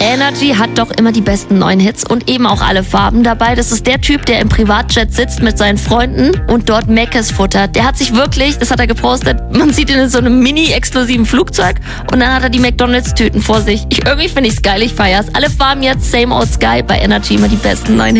Energy hat doch immer die besten neuen Hits und eben auch alle Farben dabei. Das ist der Typ, der im Privatjet sitzt mit seinen Freunden und dort Mc's futtert. Der hat sich wirklich, das hat er gepostet, man sieht ihn in so einem mini-exklusiven Flugzeug und dann hat er die McDonalds-Tüten vor sich. Irgendwie finde ich's geil, ich feier's. Alle Farben jetzt, Same Old Sky, bei Energy immer die besten neuen Hits.